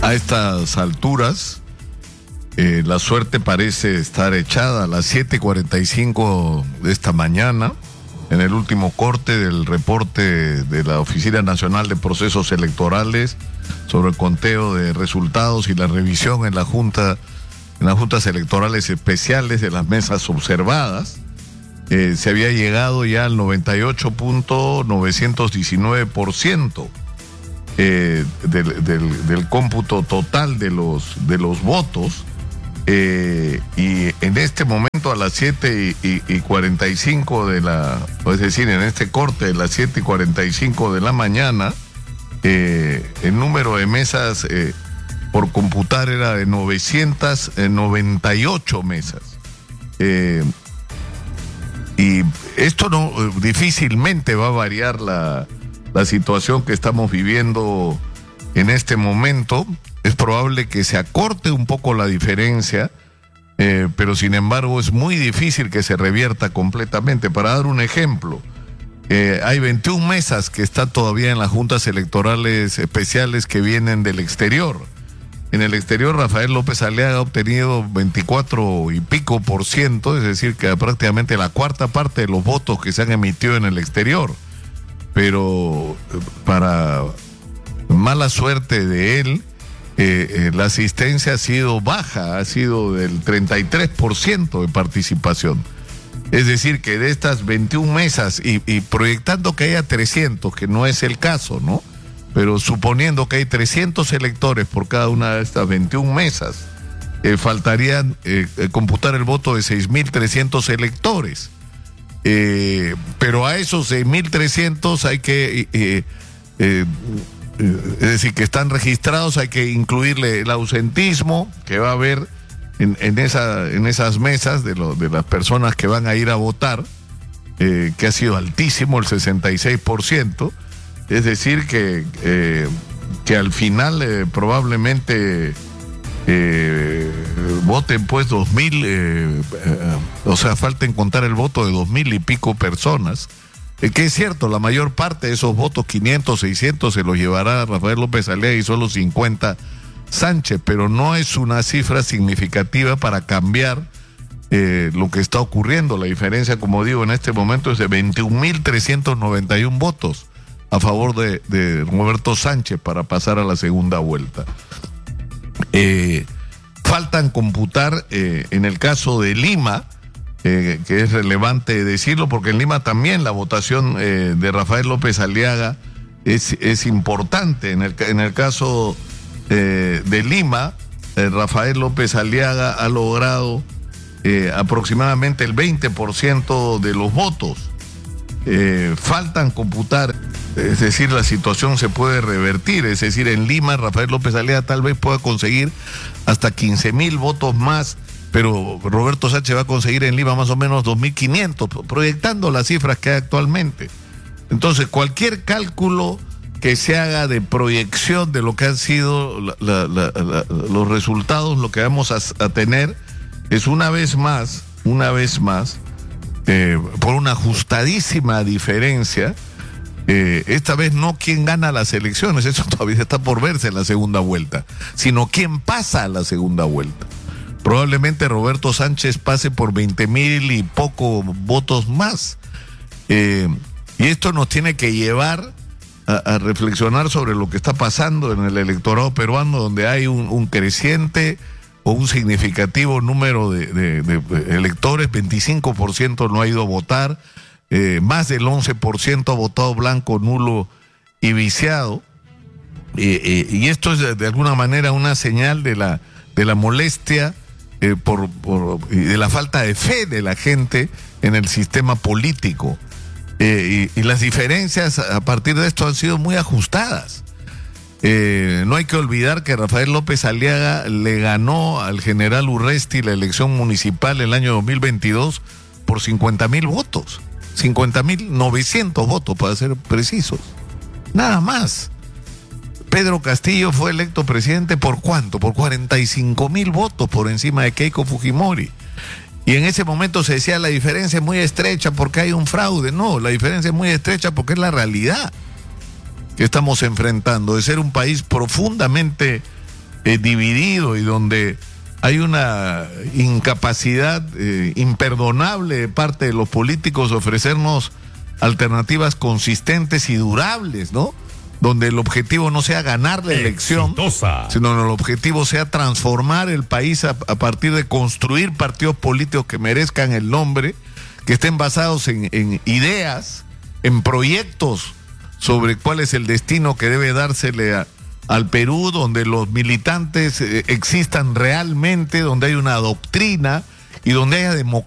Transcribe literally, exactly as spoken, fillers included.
a estas alturas, eh, la suerte parece estar echada. A las siete y cuarenta y cinco de esta mañana, en el último corte del reporte de la Oficina Nacional de Procesos Electorales sobre el conteo de resultados y la revisión en la Junta, en las juntas electorales especiales de las mesas observadas, eh, se había llegado ya al noventa y ocho punto novecientos diecinueve por ciento eh, del, del, del cómputo total de los, de los votos. Eh, y en este momento a las siete y cuarenta y cinco de la, es decir, en este corte de las siete y cuarenta y cinco de la mañana, eh, el número de mesas eh, por computar era de novecientas noventa y ocho mesas. Eh, y esto no difícilmente va a variar la, la situación que estamos viviendo en este momento. Es probable que se acorte un poco la diferencia, eh, pero sin embargo es muy difícil que se revierta completamente. Para dar un ejemplo, eh, hay veintiuna mesas que están todavía en las juntas electorales especiales que vienen del exterior. En el exterior, Rafael López Aliaga ha obtenido veinticuatro y pico por ciento, es decir, que prácticamente la cuarta parte de los votos que se han emitido en el exterior. Pero para mala suerte de él, Eh, eh, la asistencia ha sido baja, ha sido del treinta y tres por ciento de participación. Es decir, que de estas veintiuna mesas, y, y proyectando que haya trescientos, que no es el caso, ¿no? Pero suponiendo que hay trescientos electores por cada una de estas veintiuna mesas, eh, faltarían eh, computar el voto de seis mil trescientos electores. Eh, pero a esos seis mil trescientos hay que... Eh, eh, Es decir, que están registrados, hay que incluirle el ausentismo que va a haber en, en, esa, en esas mesas de, lo, de las personas que van a ir a votar, eh, que ha sido altísimo, el sesenta y seis por ciento. Es decir, que, eh, que al final eh, probablemente eh, voten pues dos mil, eh, eh, o sea, falten contar el voto de dos mil y pico personas. Eh, que es cierto, la mayor parte de esos votos, quinientos, seiscientos, se los llevará Rafael López Aliaga y solo cincuenta Sánchez, pero no es una cifra significativa para cambiar eh, lo que está ocurriendo. La diferencia, como digo, en este momento es de veintiún mil trescientos noventa y uno votos a favor de, de Roberto Sánchez para pasar a la segunda vuelta. Eh, faltan computar, eh, en el caso de Lima, Eh, que es relevante decirlo, porque en Lima también la votación eh, de Rafael López Aliaga es, es importante. En el, en el caso eh, de Lima, eh, Rafael López Aliaga ha logrado eh, aproximadamente el veinte por ciento de los votos. Eh, faltan computar, es decir, la situación se puede revertir. Es decir, en Lima, Rafael López Aliaga tal vez pueda conseguir hasta quince mil votos más, pero Roberto Sánchez va a conseguir en Lima más o menos dos mil quinientos, proyectando las cifras que hay actualmente. Entonces, cualquier cálculo que se haga de proyección de lo que han sido la, la, la, la, los resultados, lo que vamos a, a tener es una vez más, una vez más, eh, por una ajustadísima diferencia, eh, esta vez no quién gana las elecciones, eso todavía está por verse en la segunda vuelta, sino quién pasa a la segunda vuelta. Probablemente Roberto Sánchez pase por veinte mil y poco votos más. Eh, y esto nos tiene que llevar a, a reflexionar sobre lo que está pasando en el electorado peruano, donde hay un, un creciente o un significativo número de, de, de electores. veinticinco por ciento no ha ido a votar, eh, más del once por ciento ha votado blanco, nulo y viciado. Eh, eh, y esto es de, de alguna manera una señal de la, de la molestia, Eh, por, por y de la falta de fe de la gente en el sistema político, eh, y, y las diferencias a partir de esto han sido muy ajustadas. Eh, no hay que olvidar que Rafael López Aliaga le ganó al general Urresti la elección municipal el año dos mil veintidós por cincuenta mil votos, cincuenta mil novecientos votos para ser precisos, nada más. Pedro Castillo fue electo presidente por ¿cuánto? Por cuarenta y cinco mil votos por encima de Keiko Fujimori. Y en ese momento se decía la diferencia es muy estrecha porque hay un fraude. No, la diferencia es muy estrecha porque es la realidad que estamos enfrentando, de ser un país profundamente eh, dividido y donde hay una incapacidad eh, imperdonable de parte de los políticos de ofrecernos alternativas consistentes y durables, ¿no? Donde el objetivo no sea ganar la elección, Exitosa. sino el objetivo sea transformar el país a, a partir de construir partidos políticos que merezcan el nombre, que estén basados en, en ideas, en proyectos sobre cuál es el destino que debe dársele a, al Perú, donde los militantes eh, existan realmente, donde hay una doctrina y donde haya democracia.